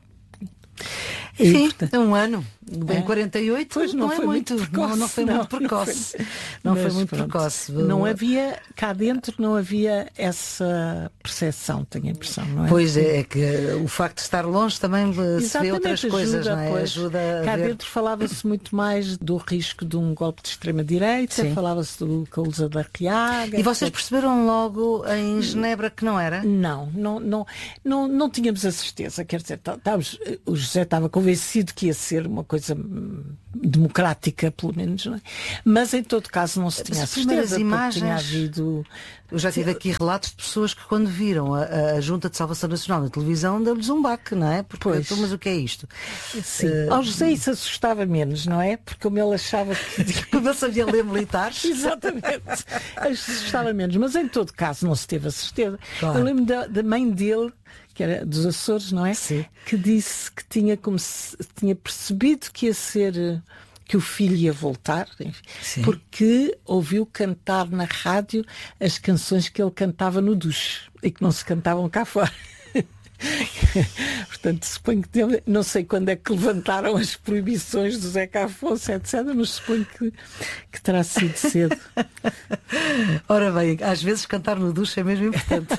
Enfim, um ano. Em 48 pois não foi muito precoce. Não foi muito precoce. Não foi muito precoce. Não havia, cá dentro não havia essa percepção, tenho a impressão, não é? Pois é que o facto de estar longe também se vê outras coisas, não é? Ajuda cá dentro falava-se muito mais do risco de um golpe de extrema-direita, falava-se do Cousa da Riaga. E vocês perceberam logo em Genebra que não era? Não tínhamos a certeza, quer dizer, o José estava convencido que ia ser uma coisa democrática, pelo menos, não é? Mas em todo caso não se tinha a certeza, imagens, tinha havido... Eu já tive aqui relatos de pessoas que quando viram a Junta de Salvação Nacional na televisão deu-lhes um baque, não é? Porque, mas o que é isto? Sim. Ao José isso assustava menos, não é? Porque como ele achava que... Como ele sabia ler militares. Exatamente. Assustava menos. Mas em todo caso não se teve a certeza. Claro. Eu lembro da mãe dele, que era dos Açores, não é? Sim. Que disse que tinha percebido que ia ser... que o filho ia voltar, porque ouviu cantar na rádio as canções que ele cantava no duche e que não se cantavam cá fora. Portanto, suponho que não sei quando é que levantaram as proibições do Zeca Afonso, etc., mas suponho que terá sido cedo. Ora bem, às vezes cantar no duche é mesmo importante.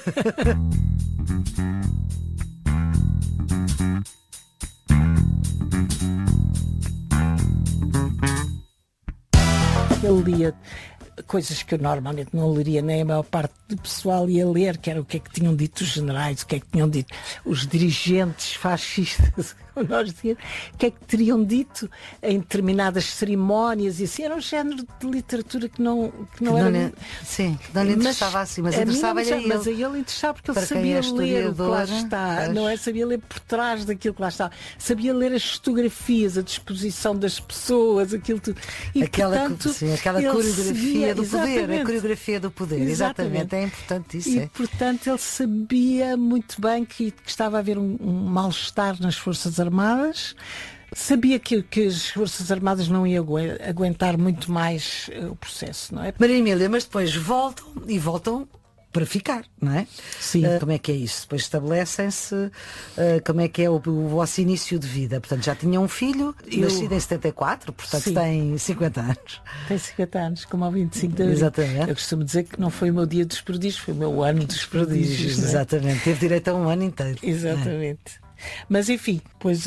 Ele lia coisas que eu normalmente não leria, nem a maior parte do pessoal ia ler, que era o que é que tinham dito os generais, o que é que tinham dito os dirigentes fascistas, o que é que teriam dito em determinadas cerimónias, e assim, era um género de literatura que não era... Sim, que não lhe interessava assim, mas interessava-lhe a ele. Mas a ele interessava porque ele sabia ler o que lá está, não é? Sabia ler por trás daquilo que lá está, sabia ler as fotografias, a disposição das pessoas, aquilo tudo. E, aquela coreografia do poder, a coreografia do poder, exatamente, é importante isso. E, portanto, ele sabia muito bem que estava a haver um mal-estar nas Forças Armadas, sabia que as Forças Armadas não iam aguentar muito mais o processo, não é? Maria Emília, mas depois voltam para ficar, não é? Sim. Como é que é isso? Depois estabelecem-se, como é que é o vosso início de vida? Portanto, já tinha um filho, nascido em 74, portanto sim, tem 50 anos. Tem 50 anos, como ao 25 de abril. Exatamente. Eu costumo dizer que não foi o meu dia dos prodígios, foi o meu ano dos prodígios. Exatamente, teve direito a um ano inteiro. Exatamente. Mas enfim, pois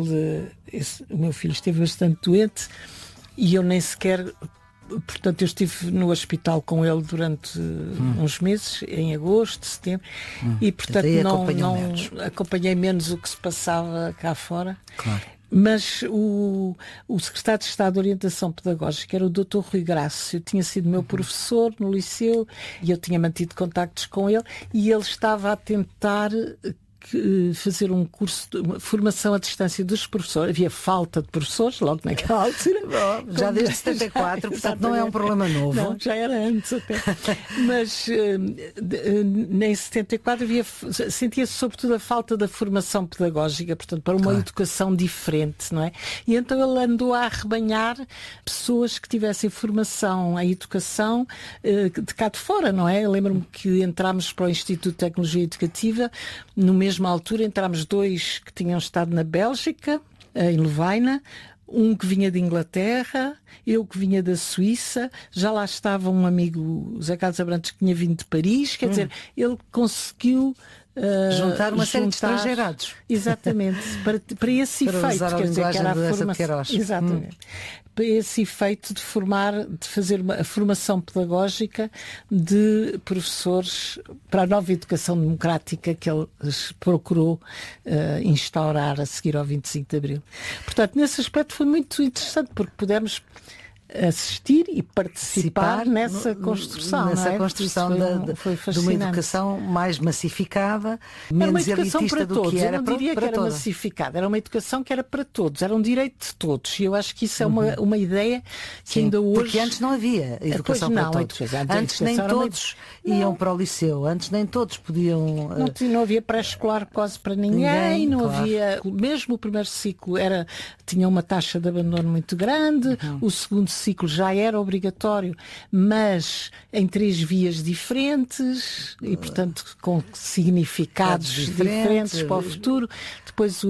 o meu filho esteve bastante doente e eu nem sequer... Portanto, eu estive no hospital com ele durante uns meses, em agosto, setembro, e portanto não acompanhei menos o que se passava cá fora. Claro. Mas o secretário de Estado de Orientação Pedagógica era o Dr. Rui Grácio, tinha sido meu professor no liceu e eu tinha mantido contactos com ele, e ele estava a tentar fazer um curso de formação à distância dos professores. Havia falta de professores logo naquela altura. Já desde 74, portanto não é um problema novo. Não, já era antes até. Mas em 74 sentia-se sobretudo a falta da formação pedagógica, portanto, para uma educação diferente, não é? E então ele andou a arrebanhar pessoas que tivessem formação em educação de cá de fora, não é? Eu lembro-me que entrámos para o Instituto de Tecnologia Educativa, no mesma altura entrámos 2 que tinham estado na Bélgica, em Lovaina, um que vinha de Inglaterra, eu que vinha da Suíça, já lá estava um amigo, Zé Carlos Abrantes, que tinha vindo de Paris, quer dizer, ele conseguiu juntar uma série de estrangeirados. Exatamente, para esse efeito, quer dizer, que era a formação. Exatamente. Para esse efeito de fazer a formação pedagógica de professores para a nova educação democrática que ele procurou instaurar a seguir ao 25 de Abril. Portanto, nesse aspecto foi muito interessante, porque pudemos assistir e participar nessa construção. Nessa construção de uma educação mais massificada, menos elitista do que era. Eu não diria que era massificada, era uma educação que era para todos, era um direito de todos. E eu acho que isso é uma ideia que ainda hoje... Porque antes não havia educação para todos. Antes nem todos iam para o liceu, antes nem todos podiam... Não havia pré-escolar quase para ninguém, não havia... Mesmo o primeiro ciclo tinha uma taxa de abandono muito grande, o segundo ciclo já era obrigatório, mas em 3 vias diferentes e, portanto, com significados diferentes para o futuro. Depois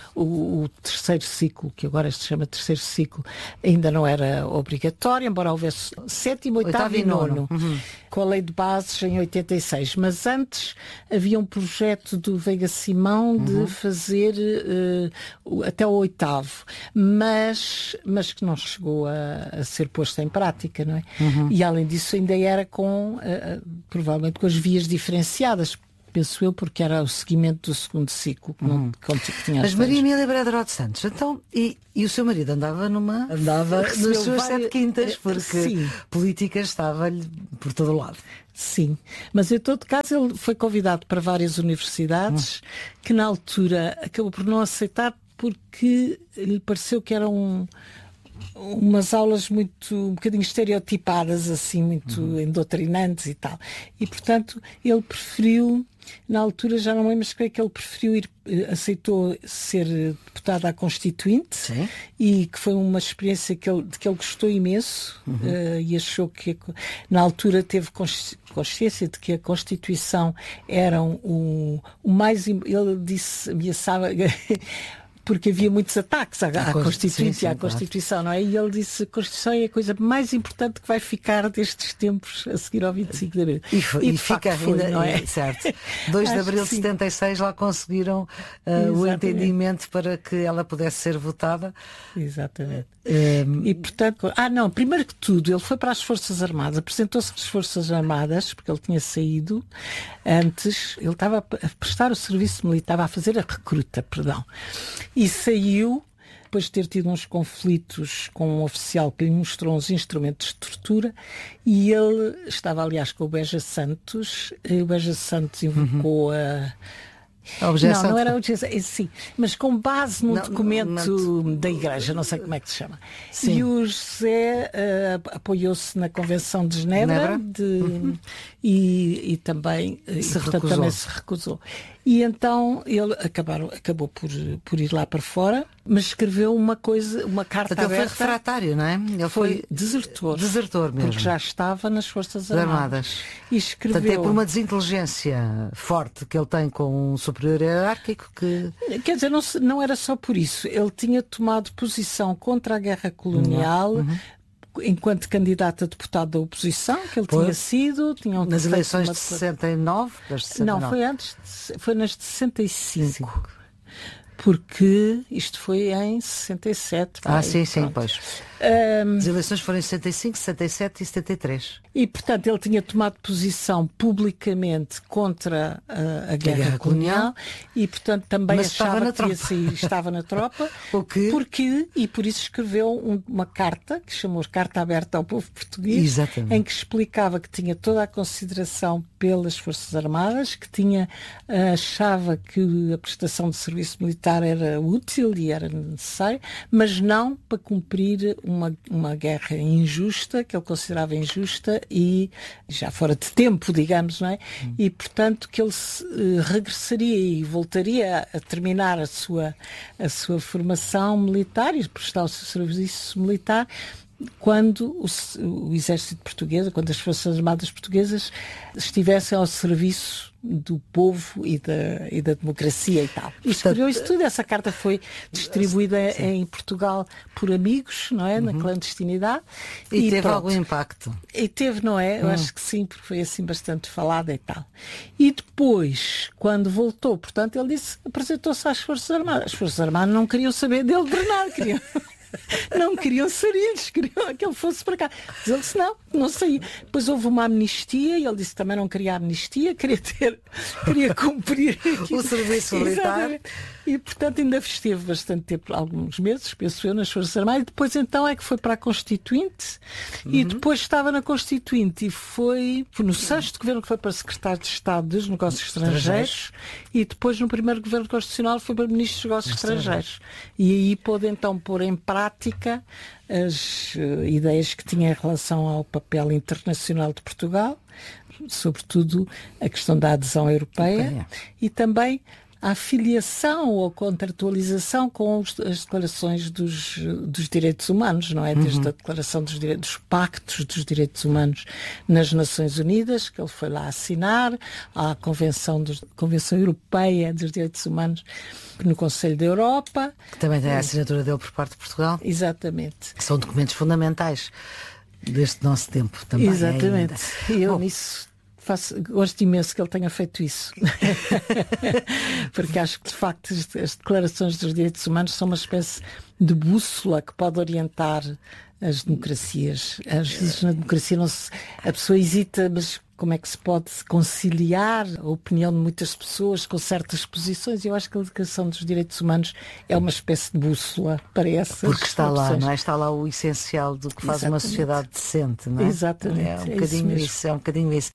o terceiro ciclo, que agora se chama terceiro ciclo, ainda não era obrigatório, embora houvesse 7º, 8º e 9º. Com a lei de bases em 86. Mas antes havia um projeto do Veiga Simão de fazer até o 8º, mas que não chegou a ser posto em prática, não é? E além disso ainda era provavelmente com as vias diferenciadas, penso eu, porque era o seguimento do segundo ciclo que não tinha. Mas Maria Emília Brederó de Santos, então, e o seu marido andava nas suas 7 quintas, porque política estava-lhe por todo o lado. Sim, mas em todo caso ele foi convidado para várias universidades que na altura acabou por não aceitar porque lhe pareceu que era umas aulas um bocadinho estereotipadas, assim, muito endoctrinantes e tal. E, portanto, ele preferiu, na altura, já não me lembro, mas creio que ele preferiu aceitou ser deputado à Constituinte. Sim. E que foi uma experiência de que ele gostou imenso e achou que, na altura, teve consciência de que a Constituição era o mais... Ele disse, ameaçava... porque havia muitos ataques à Constituinte e à Constituição, não é? E ele disse que a Constituição é a coisa mais importante que vai ficar destes tempos a seguir ao 25 de Abril. E fica ainda, não é? Certo. 2 de Abril de 76 lá conseguiram o entendimento para que ela pudesse ser votada. Exatamente. E portanto, primeiro que tudo, ele foi para as Forças Armadas, apresentou-se às Forças Armadas, porque ele tinha saído antes, ele estava a prestar o serviço militar, estava a fazer a recruta, perdão. E saiu, depois de ter tido uns conflitos com um oficial que lhe mostrou uns instrumentos de tortura, e ele estava, aliás, com o Beja Santos, e o Beja Santos invocou não era o sim, mas com base num documento da Igreja, não sei como é que se chama. Sim. E o José apoiou-se na Convenção de Genebra e também também se recusou. E então ele acabou por ir lá para fora, mas escreveu uma carta aberta. Ele foi refratário, não é? Ele foi desertor. Desertor mesmo. Porque já estava nas Forças Armadas. E escreveu... Portanto, é por uma desinteligência forte que ele tem com um superior hierárquico que... Quer dizer, não era só por isso. Ele tinha tomado posição contra a guerra colonial... enquanto candidato a deputado da oposição, que ele tinha sido... Nas eleições de 69? Não, foi nas de 65. Porque isto foi em 67. Sim, pois. As eleições foram em 65, 67 e 73. E, portanto, ele tinha tomado posição publicamente contra a guerra colonial e, portanto, também achava que estava na tropa. E por isso escreveu uma carta, que chamou Carta Aberta ao Povo Português, em que explicava que tinha toda a consideração pelas Forças Armadas, que achava que a prestação de serviço militar era útil e era necessário, mas não para cumprir uma guerra injusta, que ele considerava injusta e já fora de tempo, digamos, não é? E, portanto, que ele regressaria e voltaria a terminar a sua formação militar e prestar o seu serviço militar quando o exército português, quando as Forças Armadas portuguesas estivessem ao serviço do povo e da democracia e tal. E escreveu isso tudo. Essa carta foi distribuída em Portugal por amigos, não é? Na clandestinidade. E teve algum impacto? E teve, não é? Eu acho que sim, porque foi assim bastante falada e tal. E depois, quando voltou, portanto, ele apresentou-se às Forças Armadas. As Forças Armadas não queriam saber dele de nada, não queriam sarilhos, queriam que ele fosse para cá. Mas ele disse não saía. Depois houve uma amnistia e ele disse que também não queria amnistia, queria cumprir o serviço militar. E, portanto, ainda esteve bastante tempo, alguns meses, penso eu, nas Forças Armadas. E depois, então, é que foi para a Constituinte. E depois estava na Constituinte e foi no 6º governo que foi para secretário de Estado dos Negócios Estrangeiros. E depois, no primeiro governo constitucional, foi para ministro dos Negócios Estrangeiros. E aí pôde, então, pôr em prática as ideias que tinha em relação ao papel internacional de Portugal, sobretudo a questão da adesão europeia e também a filiação ou a contratualização com as declarações dos direitos humanos, não é? Desde a declaração dos pactos dos direitos humanos nas Nações Unidas, que ele foi lá assinar, à Convenção Europeia dos Direitos Humanos no Conselho da Europa. Que também tem a assinatura dele por parte de Portugal. Exatamente. Que são documentos fundamentais deste nosso tempo também. Exatamente. E eu nisso... gosto imenso que ele tenha feito isso. Porque acho que, de facto, as declarações dos direitos humanos são uma espécie de bússola que pode orientar as democracias. Às vezes na democracia a pessoa hesita, mas como é que se pode conciliar a opinião de muitas pessoas com certas posições? Eu acho que a Declaração dos Direitos Humanos é uma espécie de bússola para essas Porque está lá, não é? Está lá o essencial do que faz uma sociedade decente, não é? Exatamente. É um bocadinho isso, é um bocadinho isso.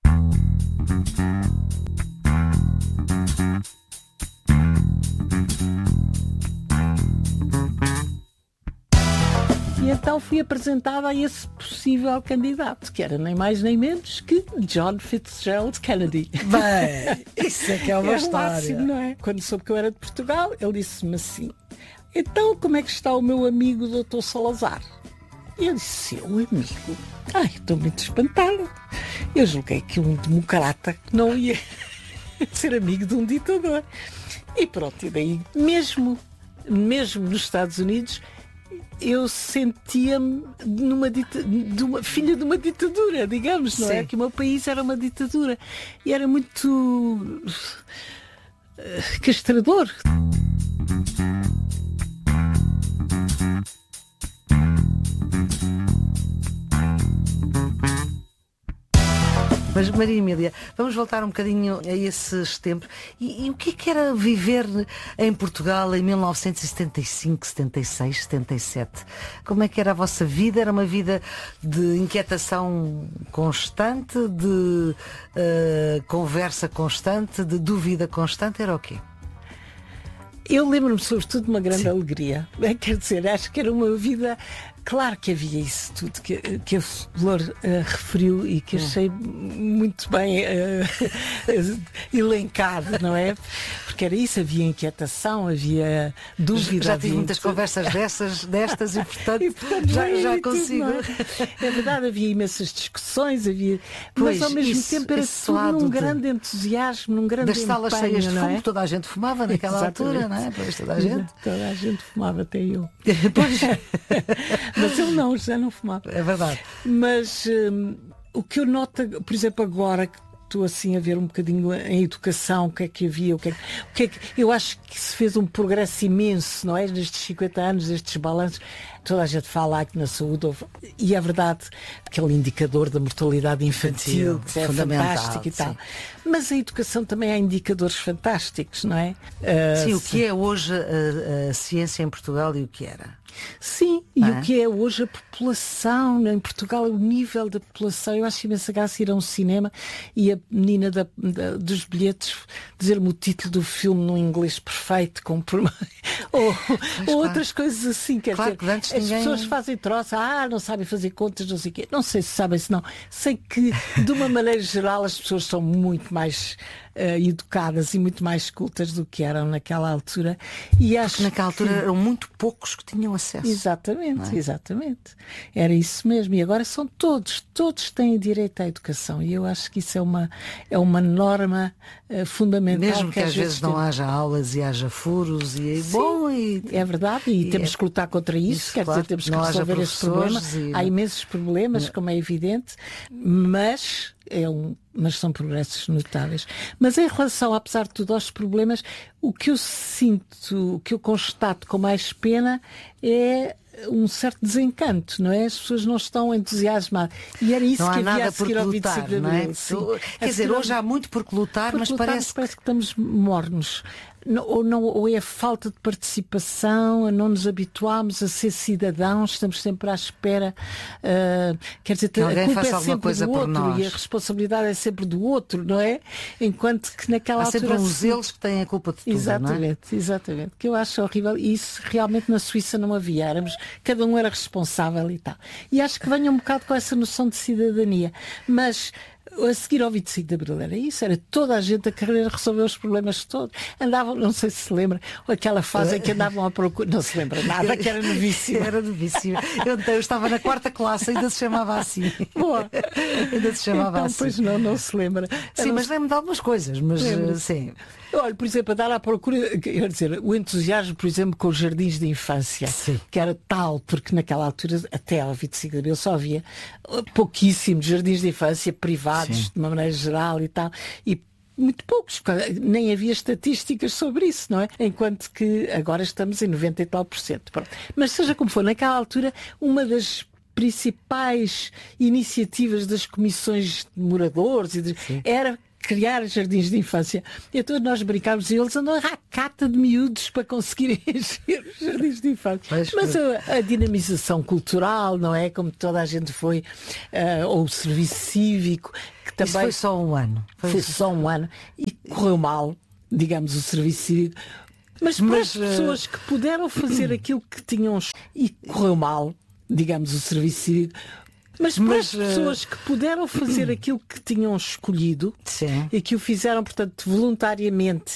E E então fui apresentada a esse possível candidato, que era nem mais nem menos que John Fitzgerald Kennedy. Bem, isso é que é uma história. Máximo, não é? Quando soube que eu era de Portugal, ele disse-me assim: então como é que está o meu amigo Dr. Salazar? E eu disse: seu amigo? Ai, estou muito espantada. Eu julguei que um democrata não ia ser amigo de um ditador. E pronto, e daí, mesmo nos Estados Unidos, eu sentia-me filha de uma ditadura, digamos, não é? Que o meu país era uma ditadura. E era muito castrador. Mas Maria Emília, vamos voltar um bocadinho a esses tempos. E o que era viver em Portugal em 1975, 76, 77? Como é que era a vossa vida? Era uma vida de inquietação constante, de conversa constante, de dúvida constante? Era o quê? Eu lembro-me sobretudo de uma grande alegria. Quer dizer, acho que era uma vida... Claro que havia isso tudo que a Flor referiu e que achei muito bem elencado, não é? Porque era isso, havia inquietação, havia dúvida. Já tive muitas conversas destas e portanto já consigo. É verdade, havia imensas discussões, mas ao mesmo tempo era tudo num grande entusiasmo, num grande empenho. Das salas cheias de fumo, toda a gente fumava naquela altura, não é? Pois toda a gente fumava, até eu. Mas eu não, já não fumava. É verdade. Mas o que eu noto, por exemplo, agora que estou assim a ver um bocadinho em educação, o que é que havia, eu acho que se fez um progresso imenso, não é? Nestes 50 anos, estes balanços. Toda a gente fala aqui na saúde, e é verdade, aquele indicador da mortalidade infantil, que é fantástico e tal. Mas a educação também há indicadores fantásticos, não é? Sim, o que é hoje a ciência em Portugal e o que era? Sim, e o que é hoje a população em Portugal, o nível da população. Eu acho imensa graça ir a um cinema e a menina dos bilhetes dizer-me o título do filme num inglês perfeito, ou outras coisas assim, quer dizer, as pessoas fazem troça, não sabem fazer contas, não sei o quê. Não sei se sabem, se não. Sei que, de uma maneira geral, as pessoas são muito mais educadas e muito mais cultas do que eram naquela altura. E acho que naquela altura eram muito poucos que tinham acesso. Exatamente, exatamente. Era isso mesmo. E agora são todos têm direito à educação. E eu acho que isso é uma norma fundamental. Mesmo que às vezes não haja aulas e haja furos e é verdade. E temos que lutar contra isso. Quer dizer, temos que resolver esse problema. Há imensos problemas, como é evidente, mas são progressos notáveis. Mas em relação, apesar de tudo, aos problemas, o que eu sinto, o que eu constato com mais pena é um certo desencanto, não é? As pessoas não estão entusiasmadas. E era isso que havia a seguir ao 25 de Abril. Quer dizer, hoje há muito por que lutar, mas parece que estamos mornos. Ou é a falta de participação, a não nos habituarmos a ser cidadãos, estamos sempre à espera. Quer dizer, a culpa é sempre do outro e a responsabilidade é sempre do outro, não é? Enquanto que naquela altura... Há sempre uns eles que têm a culpa de tudo, Exatamente. Que eu acho horrível. E isso realmente na Suíça não havia. Cada um era responsável e tal. E acho que venha um bocado com essa noção de cidadania. Mas... a seguir ao 25 de Abril era isso, era toda a gente a querer resolver os problemas todos. Andavam, não sei se lembra, aquela fase em que andavam à procura, não se lembra nada, que era novíssima. Era novíssima. Eu estava na 4ª classe, ainda se chamava assim. Boa. Ainda se chamava assim. Pois não se lembra. Sim, mas lembro de algumas coisas, mas sim. Olha, por exemplo, a dar à procura, quer dizer, o entusiasmo, por exemplo, com os jardins de infância, que era tal, porque naquela altura, até ao 25 de Abril, só havia pouquíssimos jardins de infância privados, de uma maneira geral e tal, e muito poucos, nem havia estatísticas sobre isso, não é? Enquanto que agora estamos em 90 e tal %. Pronto. Mas seja como for, naquela altura, uma das principais iniciativas das comissões de moradores era criar jardins de infância. Então nós brincávamos e eles andam à cata de miúdos para conseguirem encher os jardins de infância. Mas a dinamização cultural, não é? Como toda a gente foi, ou o serviço cívico, que também... Isso foi só um ano. Foi só um ano. E correu mal, digamos, o serviço cívico. Mas para as pessoas que puderam fazer aquilo que tinham e correu mal, digamos, o serviço cívico. Mas para as pessoas que puderam fazer aquilo que tinham escolhido e que o fizeram, portanto, voluntariamente